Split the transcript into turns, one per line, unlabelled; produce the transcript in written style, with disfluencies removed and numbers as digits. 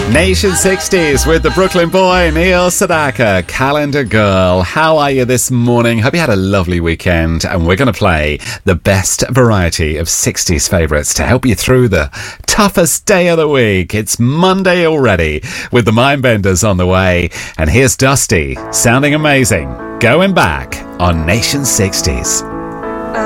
Nation 60s with the Brooklyn boy, Neil Sedaka, Calendar Girl. How are you this morning? Hope you had a lovely weekend, and we're going to play the best variety of 60s favourites to help you through the toughest day of the week. It's Monday already with the Mindbenders on the way, and here's Dusty, sounding amazing, going back on Nation 60s.